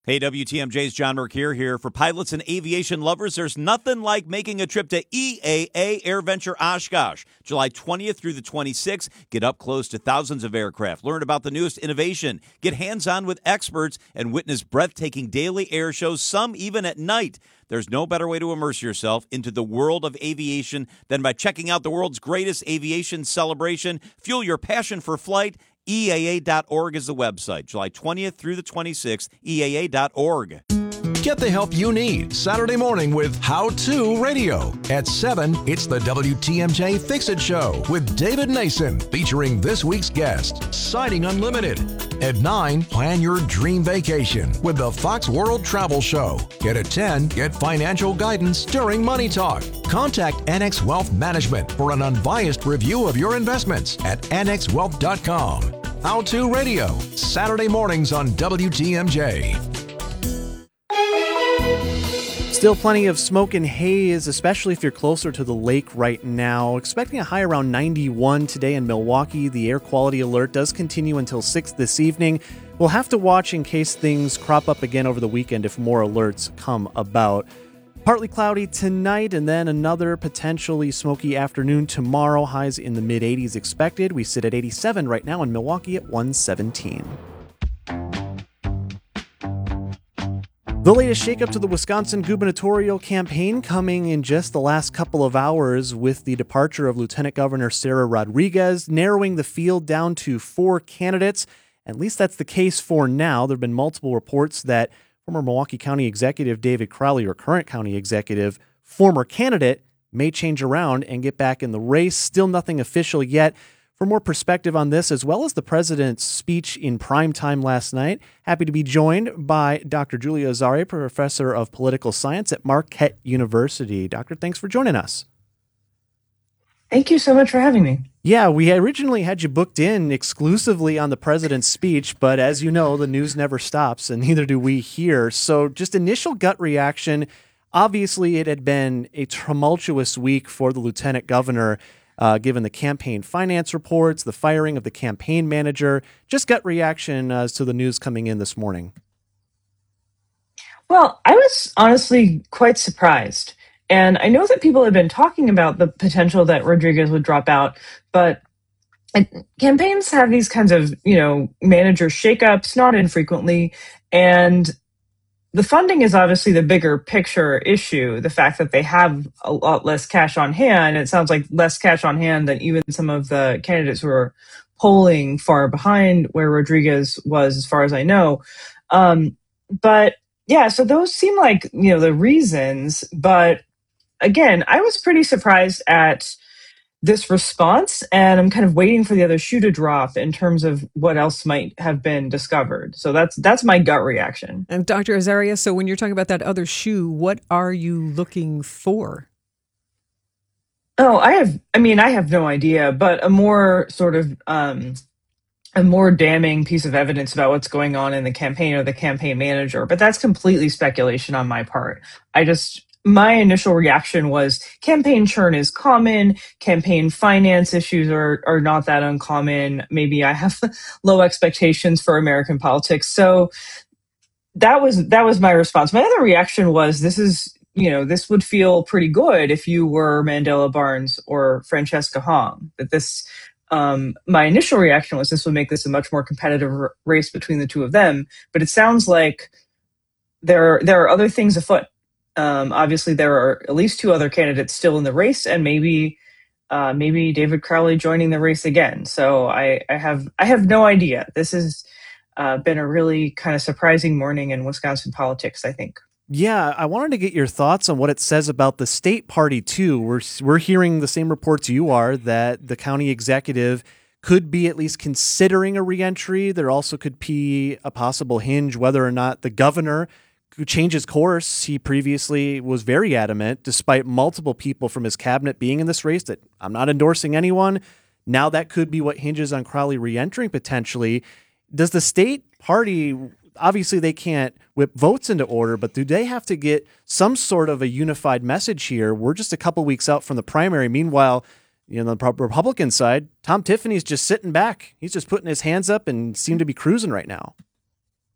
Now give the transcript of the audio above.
Hey, WTMJ's John Mercure here. For pilots and aviation lovers, there's nothing like making a trip to EAA AirVenture Oshkosh. July 20th through the 26th, get up close to thousands of aircraft, learn about the newest innovation, get hands-on with experts, and witness breathtaking daily air shows, some even at night. There's no better way to immerse yourself into the world of aviation than by checking out the world's greatest aviation celebration. Fuel your passion for flight. EAA.org is the website. July 20th through the 26th, EAA.org. Get the help you need Saturday morning with How To Radio. At 7, it's the WTMJ Fix-It Show with David Nason, featuring this week's guest, Sighting Unlimited. At 9, plan your dream vacation with the Fox World Travel Show. At 10, get financial guidance during Money Talk. Contact Annex Wealth Management for an unbiased review of your investments at annexwealth.com. How To Radio, Saturday mornings on WTMJ. Still plenty of smoke and haze, especially if you're closer to the lake right now. Expecting a high around 91 today in Milwaukee. The air quality alert does continue until 6 this evening. We'll have to watch in case things crop up again over the weekend if more alerts come about. Partly cloudy tonight and then another potentially smoky afternoon tomorrow. Highs in the mid-80s expected. We sit at 87 right now in Milwaukee at 117. The latest shakeup to the Wisconsin gubernatorial campaign coming in just the last couple of hours with the departure of Lieutenant Governor Sarah Rodriguez, narrowing the field down to 4 candidates. At least that's the case for now. There have been multiple reports that former Milwaukee County Executive David Crowley, or current county executive, former candidate, may change around and get back in the race. Still nothing official yet. For more perspective on this, as well as the president's speech in primetime last night, happy to be joined by Dr. Julia Azari, professor of political science at Marquette University. Doctor, thanks for joining us. Thank you so much for having me. Yeah, we originally had you booked in exclusively on the president's speech, but as you know, the news never stops, and neither do we here. So just initial gut reaction. Obviously, it had been a tumultuous week for the lieutenant governor, given the campaign finance reports, the firing of the campaign manager. Just gut reaction as to the news coming in this morning. Well, I was honestly quite surprised. And I know that people have been talking about the potential that Rodriguez would drop out, but campaigns have these kinds of, manager shakeups, not infrequently. And the funding is obviously the bigger picture issue, the fact that they have a lot less cash on hand. It sounds like less cash on hand than even some of the candidates who are polling far behind where Rodriguez was, as far as I know. But yeah, so those seem like, the reasons. But again, I was pretty surprised at this response, and I'm kind of waiting for the other shoe to drop in terms of what else might have been discovered. So that's my gut reaction. And Dr. Azaria, so when you're talking about that other shoe, what are you looking for? Oh, I have no idea, but a more sort of a more damning piece of evidence about what's going on in the campaign or the campaign manager. But that's completely speculation on my part. My initial reaction was campaign churn is common. Campaign finance issues are not that uncommon. Maybe I have low expectations for American politics. So that was my response. My other reaction was this would feel pretty good if you were Mandela Barnes or Francesca Hong. My initial reaction was this would make this a much more competitive race between the two of them. But it sounds like there are other things afoot. Obviously, there are at least 2 other candidates still in the race, and maybe David Crowley joining the race again. So I have no idea. This has been a really kind of surprising morning in Wisconsin politics, I think. Yeah, I wanted to get your thoughts on what it says about the state party, too. We're hearing the same reports you are, that the county executive could be at least considering a reentry. There also could be a possible hinge whether or not the governor could change his course. He previously was very adamant, despite multiple people from his cabinet being in this race, that I'm not endorsing anyone. Now that could be what hinges on Crowley reentering potentially. Does the state party, obviously they can't whip votes into order, but do they have to get some sort of a unified message here? We're just a couple weeks out from the primary. Meanwhile, on the Republican side, Tom Tiffany's just sitting back. He's just putting his hands up and seemed to be cruising right now.